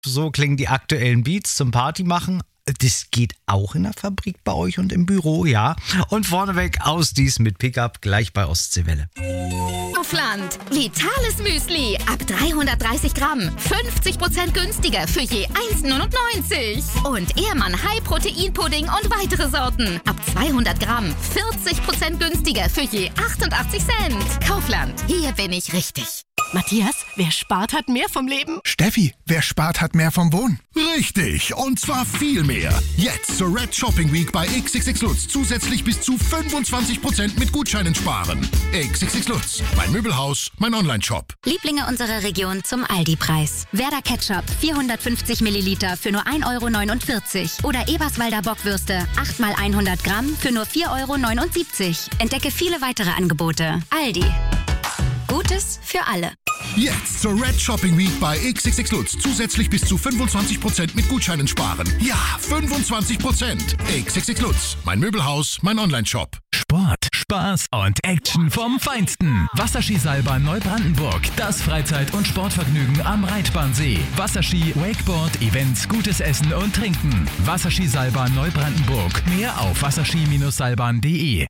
So klingen die aktuellen Beats zum Party machen. Das geht auch in der Fabrik bei euch und im Büro, ja. Und vorneweg aus dies mit Pickup gleich bei Ostseewelle. Kaufland. Vitales Müsli. Ab 330 Gramm. 50% günstiger für je 1,99. Und Ehrmann High-Protein-Pudding und weitere Sorten. Ab 200 Gramm. 40% günstiger für je 88 Cent. Kaufland. Hier bin ich richtig. Matthias, wer spart, hat mehr vom Leben. Steffi, wer spart, hat mehr vom Wohnen. Richtig, und zwar viel mehr. Jetzt zur Red Shopping Week bei XXX Lutz zusätzlich bis zu 25% mit Gutscheinen sparen. XXX Lutz, mein Möbelhaus, mein Online-Shop. Lieblinge unserer Region zum Aldi-Preis. Werder Ketchup 450 Milliliter für nur 1,49 € oder Eberswalder Bockwürste 8 x 100 Gramm für nur 4,79 €. Entdecke viele weitere Angebote. Aldi. Gutes für alle. Jetzt zur Red Shopping Week bei XXX Lutz zusätzlich bis zu 25% mit Gutscheinen sparen. Ja, 25%. XXX Lutz, mein Möbelhaus, mein Online-Shop. Sport, Spaß und Action vom Feinsten. Wasserskiseilbahn Neubrandenburg. Das Freizeit- und Sportvergnügen am Reitbahnsee. Wasserski, Wakeboard, Events, gutes Essen und Trinken. Wasserskiseilbahn Neubrandenburg. Mehr auf wasserski-seilbahn.de.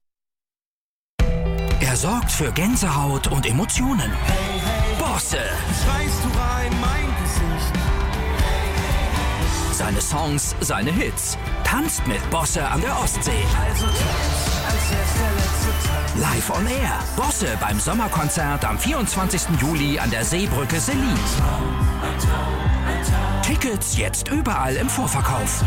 Er sorgt für Gänsehaut und Emotionen. Bosse. Schreist du rein, mein Gesicht. Seine Songs, seine Hits. Tanzt mit Bosse an der Ostsee. Also tanz, als wär's der letzte Tag. Live on Air. Bosse beim Sommerkonzert am 24. Juli an der Seebrücke Selin. Tickets jetzt überall im Vorverkauf.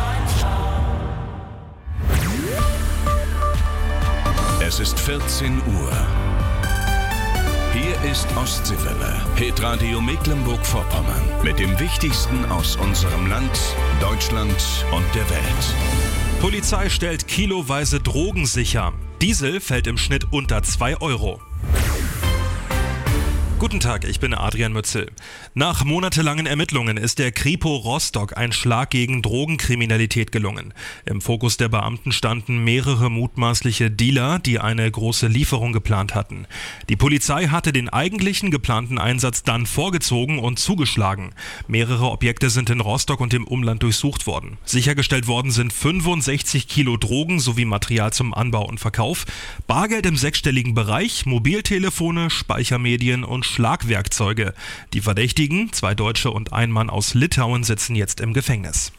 Es ist 14 Uhr. Hier ist Ostseewelle, Hitradio Mecklenburg-Vorpommern. Mit dem Wichtigsten aus unserem Land, Deutschland und der Welt. Polizei stellt kiloweise Drogen sicher. Diesel fällt im Schnitt unter 2 €. Guten Tag, ich bin Adrian Mützel. Nach monatelangen Ermittlungen ist der Kripo Rostock ein Schlag gegen Drogenkriminalität gelungen. Im Fokus der Beamten standen mehrere mutmaßliche Dealer, die eine große Lieferung geplant hatten. Die Polizei hatte den eigentlichen geplanten Einsatz dann vorgezogen und zugeschlagen. Mehrere Objekte sind in Rostock und im Umland durchsucht worden. Sichergestellt worden sind 65 Kilo Drogen sowie Material zum Anbau und Verkauf, Bargeld im sechsstelligen Bereich, Mobiltelefone, Speichermedien und Schlagwerkzeuge. Die Verdächtigen, 2 Deutsche und ein Mann aus Litauen, sitzen jetzt im Gefängnis.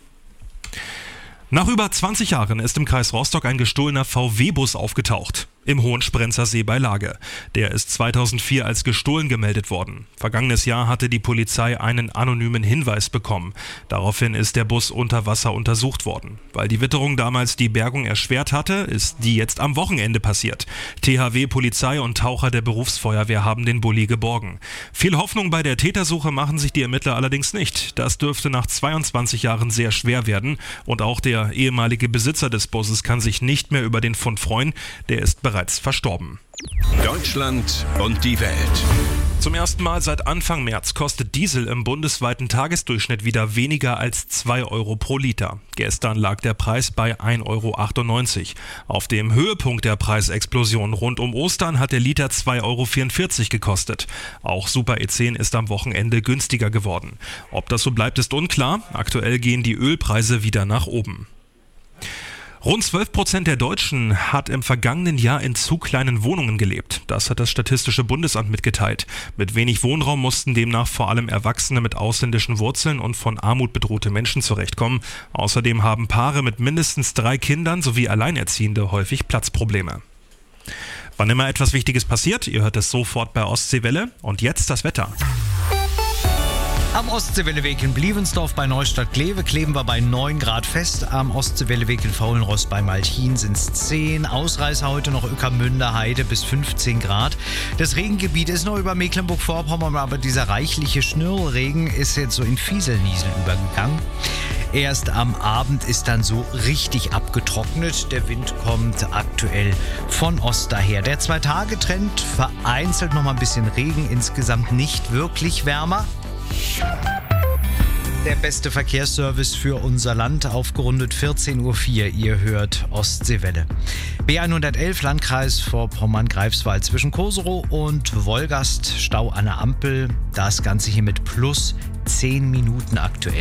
Nach über 20 Jahren ist im Kreis Rostock ein gestohlener VW-Bus aufgetaucht. Im Hohensprenzer See bei Lage. Der ist 2004 als gestohlen gemeldet worden. Vergangenes Jahr hatte die Polizei einen anonymen Hinweis bekommen. Daraufhin ist der Bus unter Wasser untersucht worden. Weil die Witterung damals die Bergung erschwert hatte, ist die jetzt am Wochenende passiert. THW, Polizei und Taucher der Berufsfeuerwehr haben den Bulli geborgen. Viel Hoffnung bei der Tätersuche machen sich die Ermittler allerdings nicht. Das dürfte nach 22 Jahren sehr schwer werden. Und auch der ehemalige Besitzer des Busses kann sich nicht mehr über den Fund freuen. Der ist bereits verstorben. Deutschland und die Welt. Zum ersten Mal seit Anfang März kostet Diesel im bundesweiten Tagesdurchschnitt wieder weniger als 2 € pro Liter. Gestern lag der Preis bei 1,98 €. Auf dem Höhepunkt der Preisexplosion rund um Ostern hat der Liter 2,44 € gekostet. Auch Super E10 ist am Wochenende günstiger geworden. Ob das so bleibt, ist unklar. Aktuell gehen die Ölpreise wieder nach oben. Rund 12% der Deutschen hat im vergangenen Jahr in zu kleinen Wohnungen gelebt. Das hat das Statistische Bundesamt mitgeteilt. Mit wenig Wohnraum mussten demnach vor allem Erwachsene mit ausländischen Wurzeln und von Armut bedrohte Menschen zurechtkommen. Außerdem haben Paare mit mindestens 3 Kindern sowie Alleinerziehende häufig Platzprobleme. Wann immer etwas Wichtiges passiert, ihr hört es sofort bei Ostseewelle. Und jetzt das Wetter. Am Ostseewelleweg in Blievensdorf bei Neustadt-Glewe kleben wir bei 9 Grad fest. Am Ostseewelleweg in Faulenrost bei Malchin sind es 10. Ausreißer heute noch Ueckermünder Heide bis 15 Grad. Das Regengebiet ist noch über Mecklenburg-Vorpommern, aber dieser reichliche Schnürregen ist jetzt so in Fieselniesel übergegangen. Erst am Abend ist dann so richtig abgetrocknet. Der Wind kommt aktuell von Ost daher. Der 2-Tage-Trend vereinzelt noch mal ein bisschen Regen, insgesamt nicht wirklich wärmer. Der beste Verkehrsservice für unser Land, aufgerundet 14:04 Uhr. Ihr hört Ostseewelle. B111 Landkreis Vorpommern-Greifswald zwischen Koserow und Wolgast, Stau an der Ampel. Das Ganze hier mit plus 10 Minuten aktuell.